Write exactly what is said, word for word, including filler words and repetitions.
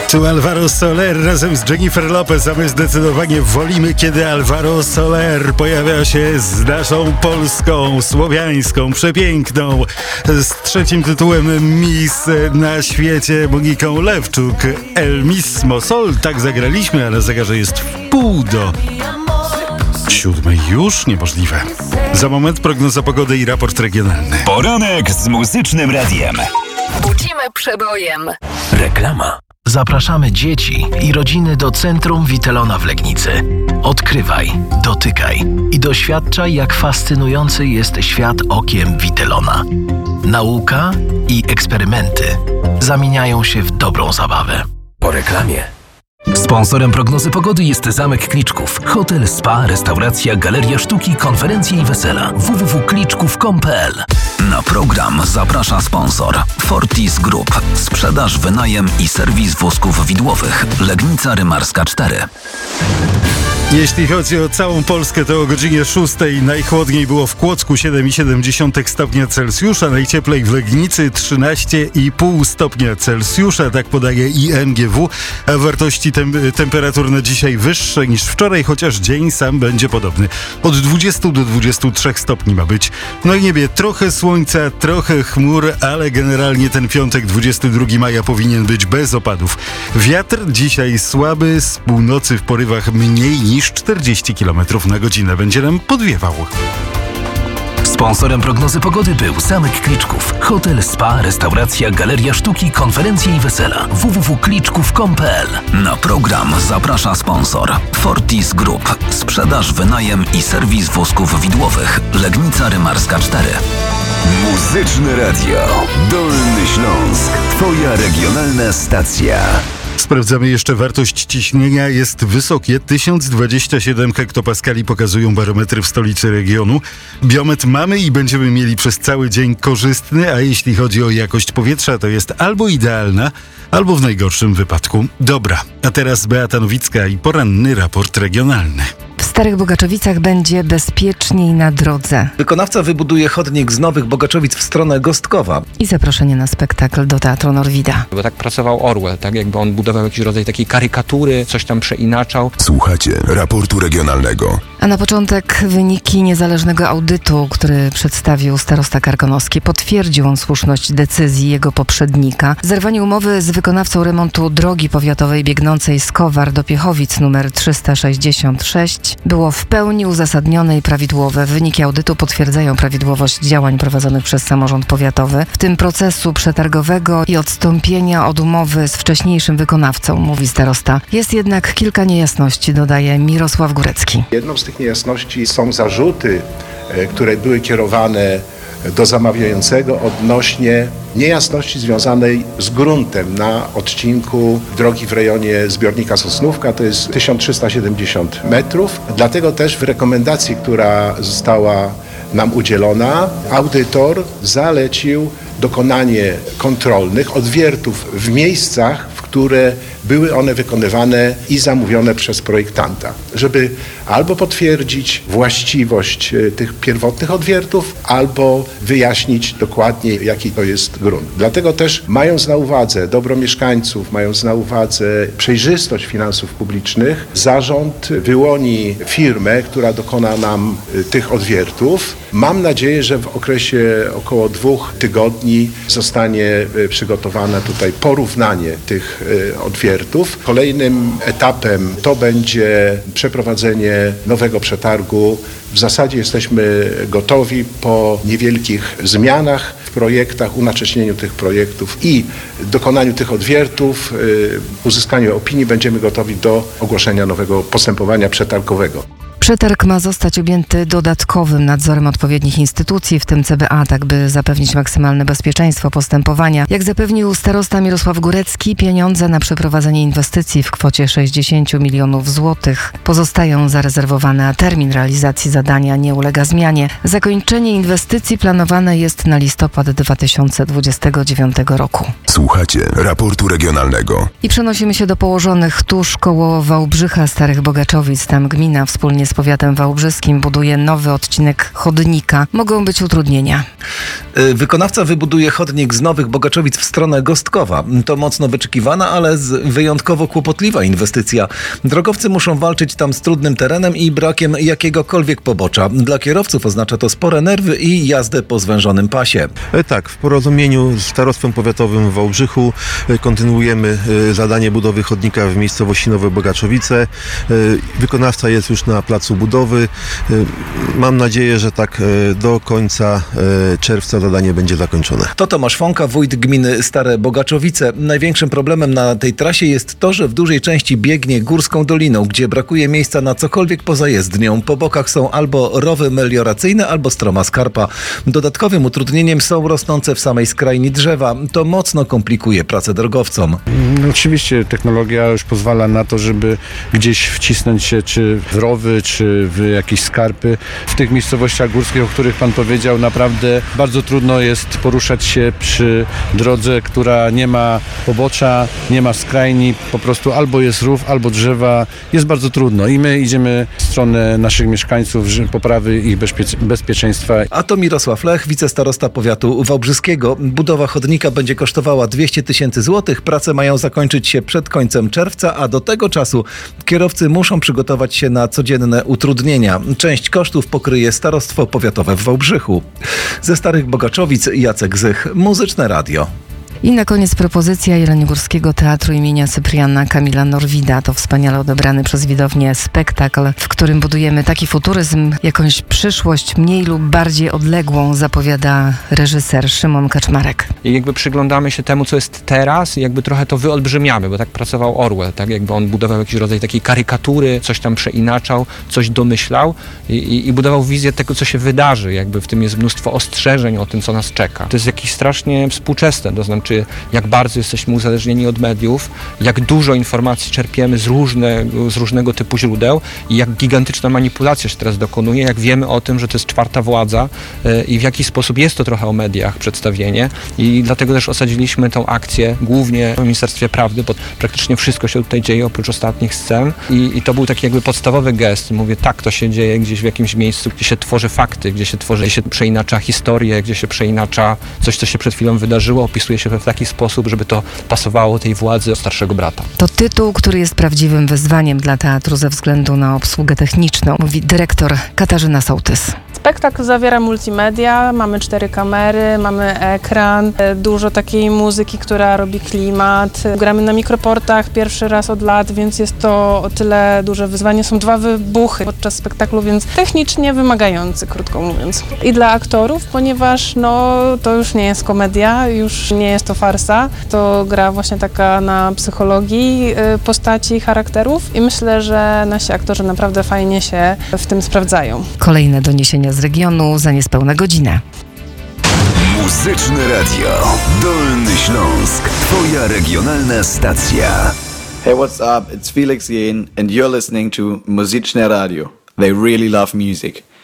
Tu Alvaro Soler razem z Jennifer Lopez, a my zdecydowanie wolimy, kiedy Alvaro Soler pojawia się z naszą polską, słowiańską, przepiękną, z trzecim tytułem Miss na świecie Moniką Lewczuk. El Mismo Sol, tak zagraliśmy, a na zegarze jest wpół do siódmej już? Niemożliwe. Za moment prognoza pogody i raport regionalny. Poranek z Muzycznym Radiem. Budzimy przebojem. Reklama. Zapraszamy dzieci i rodziny do Centrum Witelona w Legnicy. Odkrywaj, dotykaj i doświadczaj, jak fascynujący jest świat okiem Witelona. Nauka i eksperymenty zamieniają się w dobrą zabawę. Po reklamie. Sponsorem prognozy pogody jest Zamek Kliczków. Hotel, spa, restauracja, galeria sztuki, konferencje i wesela. w w w kropka kliczków kropka com kropka p l. Na program zaprasza sponsor Fortis Group. Sprzedaż, wynajem i serwis wózków widłowych. Legnica Rymarska cztery. Jeśli chodzi o całą Polskę, to o godzinie szóstej najchłodniej było w Kłodzku siedem przecinek siedem stopnia Celsjusza, najcieplej w Legnicy trzynaście przecinek pięć stopnia Celsjusza, tak podaje I M G W, a wartości tem- temperatur na dzisiaj wyższe niż wczoraj, chociaż dzień sam będzie podobny. Od dwudziestu do dwudziestu trzech stopni ma być. No i niebie trochę słońca, trochę chmur, ale generalnie ten piątek, dwudziestego drugiego maja powinien być bez opadów. Wiatr dzisiaj słaby, z północy w porywach mniej niż niż czterdzieści kilometrów na godzinę będzie nam podwiewał. Sponsorem prognozy pogody był Zamek Kliczków. Hotel, spa, restauracja, galeria sztuki, konferencje i wesela. w w w kropka kliczków kropka com kropka p l. Na program zaprasza sponsor Fortis Group. Sprzedaż, wynajem i serwis wózków widłowych. Legnica Rymarska cztery. Muzyczne Radio. Dolny Śląsk. Twoja regionalna stacja. Sprawdzamy jeszcze wartość ciśnienia. Jest wysokie. tysiąc dwadzieścia siedem hektopaskali pokazują barometry w stolicy regionu. Biometr mamy i będziemy mieli przez cały dzień korzystny, a jeśli chodzi o jakość powietrza, to jest albo idealna, albo w najgorszym wypadku dobra. A teraz Beata Nowicka i poranny raport regionalny. W Starych Bogaczowicach będzie bezpieczniej na drodze. Wykonawca wybuduje chodnik z Nowych Bogaczowic w stronę Gostkowa. I zaproszenie na spektakl do Teatru Norwida. Bo tak pracował Orwell, tak jakby on budował jakiś rodzaj takiej karykatury, coś tam przeinaczał. Słuchacie raportu regionalnego. A na początek wyniki niezależnego audytu, który przedstawił starosta Karkonoski. Potwierdził on słuszność decyzji jego poprzednika. Zerwanie umowy z wykonawcą remontu drogi powiatowej biegnącej z Kowar do Piechowic numer trzysta sześćdziesiąt sześć było w pełni uzasadnione i prawidłowe. Wyniki audytu potwierdzają prawidłowość działań prowadzonych przez samorząd powiatowy, w tym procesu przetargowego i odstąpienia od umowy z wcześniejszym wykonawcą, mówi starosta. Jest jednak kilka niejasności, dodaje Mirosław Górecki. Jedną z tych niejasności są zarzuty, które były kierowane do zamawiającego odnośnie niejasności związanej z gruntem na odcinku drogi w rejonie zbiornika Sosnówka, to jest tysiąc trzysta siedemdziesiąt metrów. Dlatego też w rekomendacji, która została nam udzielona, audytor zalecił dokonanie kontrolnych odwiertów w miejscach, w które były one wykonywane i zamówione przez projektanta, żeby albo potwierdzić właściwość tych pierwotnych odwiertów, albo wyjaśnić dokładnie, jaki to jest grunt. Dlatego też, mając na uwadze dobro mieszkańców, mając na uwadze przejrzystość finansów publicznych, zarząd wyłoni firmę, która dokona nam tych odwiertów. Mam nadzieję, że w okresie około dwóch tygodni zostanie przygotowane tutaj porównanie tych odwiertów. Kolejnym etapem to będzie przeprowadzenie nowego przetargu. W zasadzie jesteśmy gotowi po niewielkich zmianach w projektach, unacześnieniu tych projektów i dokonaniu tych odwiertów, uzyskaniu opinii będziemy gotowi do ogłoszenia nowego postępowania przetargowego. Przetarg ma zostać objęty dodatkowym nadzorem odpowiednich instytucji, w tym C B A, tak by zapewnić maksymalne bezpieczeństwo postępowania. Jak zapewnił starosta Mirosław Górecki, pieniądze na przeprowadzenie inwestycji w kwocie sześćdziesiąt milionów złotych pozostają zarezerwowane, a termin realizacji zadania nie ulega zmianie. Zakończenie inwestycji planowane jest na listopad dwa tysiące dwudziestego dziewiątego roku. Słuchacie raportu regionalnego. I przenosimy się do położonych tuż koło Wałbrzycha Starych Bogaczowic. Tam gmina wspólnie z powiatem wałbrzyskim buduje nowy odcinek chodnika, mogą być utrudnienia. Wykonawca wybuduje chodnik z Nowych Bogaczowic w stronę Gostkowa. To mocno wyczekiwana, ale z wyjątkowo kłopotliwa inwestycja. Drogowcy muszą walczyć tam z trudnym terenem i brakiem jakiegokolwiek pobocza. Dla kierowców oznacza to spore nerwy i jazdę po zwężonym pasie. E, tak, w porozumieniu z Starostwem Powiatowym w Wałbrzychu e, kontynuujemy e, zadanie budowy chodnika w miejscowości Nowe Bogaczowice. E, wykonawca jest już na placu budowy. E, mam nadzieję, że tak e, do końca e, czerwca zadanie będzie zakończone. To Tomasz Fąka, wójt gminy Stare Bogaczowice. Największym problemem na tej trasie jest to, że w dużej części biegnie górską doliną, gdzie brakuje miejsca na cokolwiek poza jezdnią. Po bokach są albo rowy melioracyjne, albo stroma skarpa. Dodatkowym utrudnieniem są rosnące w samej skrajni drzewa. To mocno komplikuje pracę drogowcom. No, oczywiście technologia już pozwala na to, żeby gdzieś wcisnąć się czy w rowy, czy w jakieś skarpy. W tych miejscowościach górskich, o których pan powiedział, naprawdę bardzo trudno jest poruszać się przy drodze, która nie ma pobocza, nie ma skrajni, po prostu albo jest rów, albo drzewa. Jest bardzo trudno i my idziemy w stronę naszych mieszkańców, poprawy ich bezpie- bezpieczeństwa. A to Mirosław Lech, wicestarosta powiatu wałbrzyskiego. Budowa chodnika będzie kosztowała dwieście tysięcy złotych. Prace mają zakończyć się przed końcem czerwca, a do tego czasu kierowcy muszą przygotować się na codzienne utrudnienia. Część kosztów pokryje Starostwo Powiatowe w Wałbrzychu. Ze Starych Bogaczowic Jacek Zych, Muzyczne Radio. I na koniec propozycja Jeleniogórskiego Teatru imienia Cypriana Kamila Norwida. To wspaniale odebrany przez widownię spektakl, w którym budujemy taki futuryzm, jakąś przyszłość mniej lub bardziej odległą, zapowiada reżyser Szymon Kaczmarek. I jakby przyglądamy się temu, co jest teraz i jakby trochę to wyolbrzymiamy, bo tak pracował Orwell, tak jakby on budował jakiś rodzaj takiej karykatury, coś tam przeinaczał, coś domyślał i, i, i budował wizję tego, co się wydarzy. Jakby w tym jest mnóstwo ostrzeżeń o tym, co nas czeka. To jest jakieś strasznie współczesne, to znaczy jak bardzo jesteśmy uzależnieni od mediów, jak dużo informacji czerpiemy z, różne, z różnego typu źródeł i jak gigantyczna manipulacja się teraz dokonuje, jak wiemy o tym, że to jest czwarta władza yy, i w jaki sposób jest to trochę o mediach przedstawienie i dlatego też osadziliśmy tą akcję głównie w Ministerstwie Prawdy, bo praktycznie wszystko się tutaj dzieje oprócz ostatnich scen i, i to był taki jakby podstawowy gest. Mówię, tak, to się dzieje gdzieś w jakimś miejscu, gdzie się tworzy fakty, gdzie się tworzy, gdzie się przeinacza historię, gdzie się przeinacza coś, co się przed chwilą wydarzyło, opisuje się w taki sposób, żeby to pasowało tej władzy starszego brata. To tytuł, który jest prawdziwym wyzwaniem dla teatru ze względu na obsługę techniczną, mówi dyrektor Katarzyna Sołtys. Spektakl zawiera multimedia, mamy cztery kamery, mamy ekran, dużo takiej muzyki, która robi klimat. Gramy na mikroportach pierwszy raz od lat, więc jest to o tyle duże wyzwanie. Są dwa wybuchy podczas spektaklu, więc technicznie wymagający, krótko mówiąc. I dla aktorów, ponieważ no, to już nie jest komedia, już nie jest to farsa, to gra właśnie taka na psychologii postaci, charakterów i myślę, że nasi aktorzy naprawdę fajnie się w tym sprawdzają. Kolejne doniesienia z regionu za niespełna godzinę. Muzyczne Radio. Dolny Śląsk. Twoja regionalna stacja. Hey, what's up? It's Felix Jen and you're listening to Muzyczne Radio. They really love music.